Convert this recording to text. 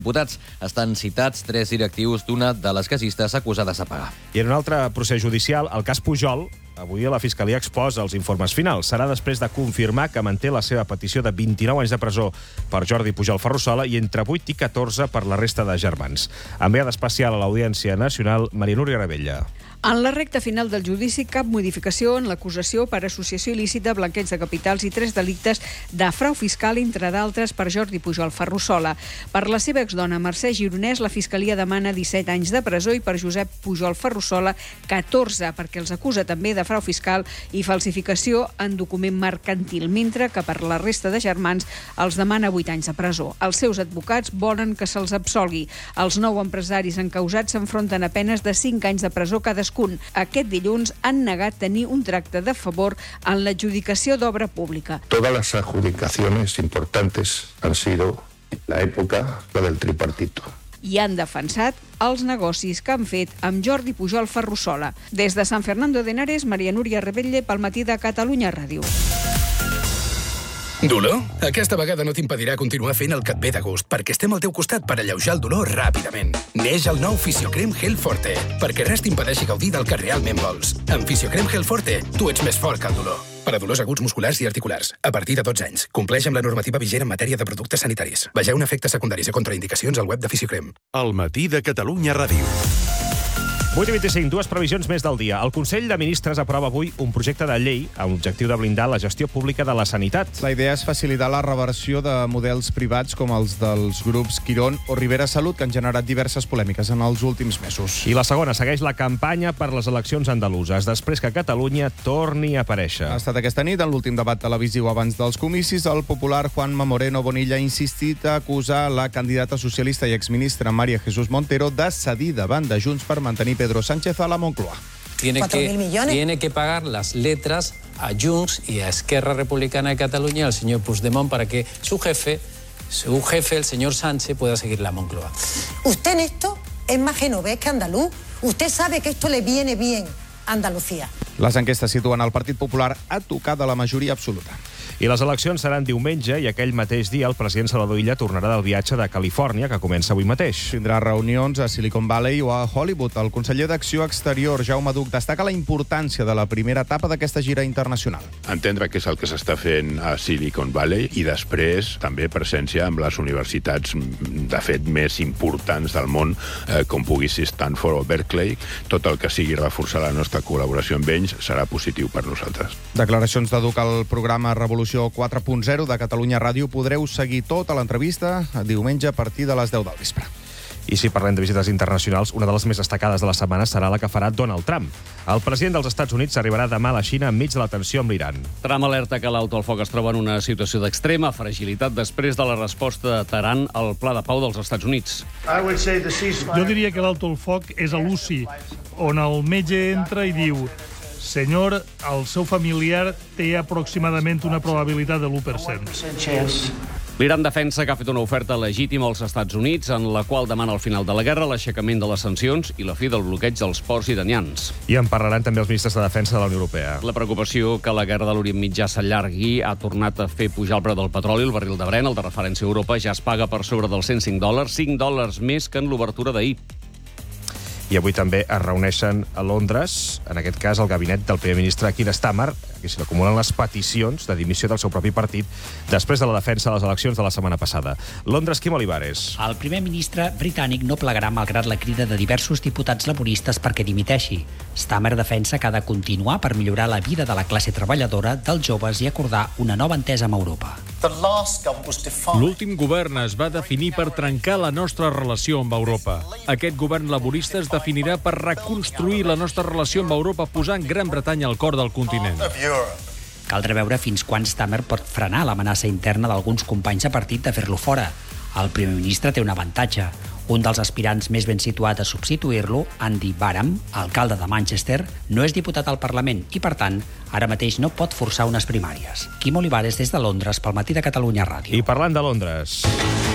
Diputats estan citats 3 directius d'una de les gasistes acusades de pagar. I en un altre procés judicial, el cas Pujol, avui la Fiscalia exposa els informes finals. Serà després de confirmar que manté la seva petició de 29 anys de presó per Jordi Pujol Ferrusola i entre 8 i 14 per la resta de germans. Enviada especial a l'Audiència Nacional, Maria Núria Rebella. En la recta final del judici, cap modificació en l'acusació per associació il·lícita, blanqueig de capitals i 3 delictes de frau fiscal, entre d'altres, per Jordi Pujol Ferrusola. Per la seva exdona, Mercè Gironès, la Fiscalia demana 17 anys de presó i per Josep Pujol Ferrusola 14, perquè els acusa també de frau fiscal i falsificació en document mercantil, mentre que per la resta de germans els demana 8 anys de presó. Els seus advocats volen que se'ls absolgui. Els 9 empresaris encausats s'enfronten a penes de 5 anys de presó cadascun. Aquest dilluns han negat tenir un tracte de favor en l'adjudicació d'obra pública. Todas las adjudicaciones importantes han sido en la época la del tripartito. I han defensat els negocis que han fet amb Jordi Pujol Ferrusola. Des de Sant Fernando de Henares, Maria Núria Rebella pel Matí de Catalunya Ràdio. Dolor? Aquesta vegada no t'impedirà continuar fent el que et ve de gust, perquè estem al teu costat per alleujar el dolor ràpidament. Neix el nou Fisiocrem Gel Forte, perquè res t'impedeixi gaudir del que realment vols. Amb Fisiocrem Gel Forte, tu ets més fort que el dolor. Per a dolors aguts musculars i articulars, a partir de 12 anys. Compleix amb la normativa vigent en matèria de productes sanitaris. Vegeu efectes secundaris i contraindicacions al web de Fisiocrem. El Matí de Catalunya Ràdio. 8:25, 2 previsions més del dia. El Consell de Ministres aprova avui un projecte de llei amb l'objectiu de blindar la gestió pública de la sanitat. La idea és facilitar la reversió de models privats com els dels grups Quirón o Rivera Salut, que han generat diverses polèmiques en els últims mesos. I la segona segueix la campanya per les eleccions andaluses, després que Catalunya torni a aparèixer. Ha estat aquesta nit, en l'últim debat televisiu abans dels comicis, el popular Juanma Moreno Bonilla ha insistit a acusar la candidata socialista i exministra María Jesús Montero de cedir davant de Junts per mantenir Pedro Sánchez a la Moncloa. Tiene que pagar las letras a Junts y a Esquerra Republicana de Cataluña, al señor Puigdemont, para que su jefe, el señor Sánchez, pueda seguir la Moncloa. Usted en esto es más genovés que andaluz. Usted sabe que esto le viene bien a Andalucía. Les enquestes situen el Partit Popular a tocar de la majoria absoluta. I les eleccions seran diumenge i aquell mateix dia el president Salvador Illa tornarà del viatge de Califòrnia, que comença avui mateix. Tindrà reunions a Silicon Valley o a Hollywood. El conseller d'Acció Exterior, Jaume Duch, destaca la importància de la primera etapa d'aquesta gira internacional. Entendre què és el que s'està fent a Silicon Valley i després també presència amb les universitats, de fet, més importants del món, com pugui ser Stanford o Berkeley. Tot el que sigui reforçar la nostra col·laboració amb ells serà positiu per nosaltres. Declaracions de Duch al programa Revolució 4.0 de Catalunya Ràdio. Podreu seguir tota l'entrevista diumenge a partir de les 10 del vespre. I si parlem de visites internacionals, una de les més destacades de la setmana serà la que farà Donald Trump. El president dels Estats Units arribarà demà a la Xina enmig de la tensió amb l'Iran. Trump alerta que l'alto al foc es troba en una situació d'extrema fragilitat després de la resposta de Teheran al pla de pau dels Estats Units. Jo diria que l'alto al foc és a l'UCI, on el metge entra i diu: senyor, el seu familiar té aproximadament una probabilitat de l'1%. L'Iran defensa que ha fet una oferta legítima als Estats Units en la qual demana el final de la guerra, l'aixecament de les sancions i la fi del bloqueig dels ports iranians. I en parlaran també els ministres de Defensa de la Unió Europea. La preocupació que la guerra de l'Orient Mitjà s'allargui ha tornat a fer pujar el preu del petroli. El barril de Brent, el de referència a Europa, ja es paga per sobre dels $105, $5 més que en l'obertura d'ahir. I avui també es reuneixen a Londres, en aquest cas el gabinet del primer ministre Keir Starmer, que s'hi acumulen les peticions de dimissió del seu propi partit després de la defensa de les eleccions de la setmana passada. Londres, Quim Olivares. El primer ministre britànic no plegarà malgrat la crida de diversos diputats laboristes perquè dimiteixi. Starmer defensa que ha de continuar per millorar la vida de la classe treballadora, dels joves i acordar una nova entesa amb Europa. L'últim govern es va definir per trencar la nostra relació amb Europa. Aquest govern laborista es definirà per reconstruir la nostra relació amb Europa posant Gran Bretanya al cor del continent. Caldrà veure fins quan Starmer pot frenar l'amenaça interna d'alguns companys de partit de fer-lo fora. El primer ministre té un avantatge. Un dels aspirants més ben situat a substituir-lo, Andy Barham, alcalde de Manchester, no és diputat al Parlament i, per tant, ara mateix no pot forçar unes primàries. Quim Olivares des de Londres pel Matí de Catalunya Ràdio. I parlant de Londres...